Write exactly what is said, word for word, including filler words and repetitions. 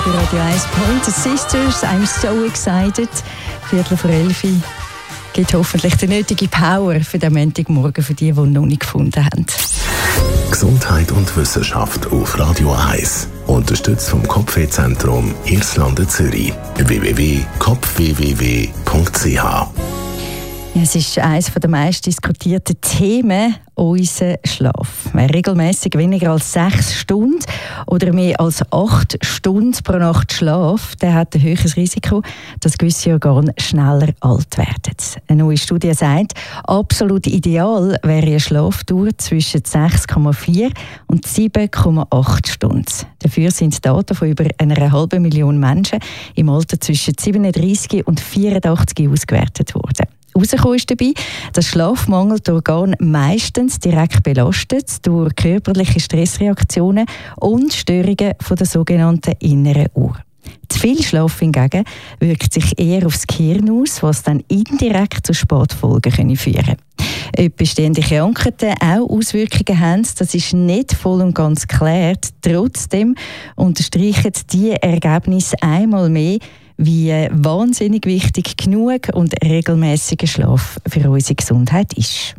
bei Radio eins. Pointer Sisters, I'm so excited. Viertel vor elf gibt hoffentlich die nötige Power für den Montagmorgen, für die, die ihn noch nicht gefunden haben. Gesundheit und Wissenschaft auf Radio eins. Unterstützt vom Kopfwehzentrum Irlande Zürich. w w w punkt kopf w w w punkt c h. Es ist eines der meist diskutierten Themen, unser Schlaf. Wer regelmäßig weniger als sechs Stunden oder mehr als acht Stunden pro Nacht schläft, der hat ein höheres Risiko, dass gewisse Organe schneller alt werden. Eine neue Studie sagt, absolut ideal wäre eine Schlafdauer zwischen sechs Komma vier und sieben Komma acht Stunden. Dafür sind Daten von über einer halben Million Menschen im Alter zwischen siebenunddreißig und vierundachtzig ausgewertet worden. Herausgekommen ist dabei, dass Schlafmangel die Organe meistens direkt belastet durch körperliche Stressreaktionen und Störungen von der sogenannten inneren Uhr. Zu viel Schlaf hingegen wirkt sich eher aufs Gehirn aus, was dann indirekt zu Spätfolgen führen kann. Ob bestehende Krankheiten auch Auswirkungen haben, das ist nicht voll und ganz geklärt. Trotzdem unterstreichen die Ergebnisse einmal mehr, wie wahnsinnig wichtig genug und regelmäßiger Schlaf für unsere Gesundheit ist.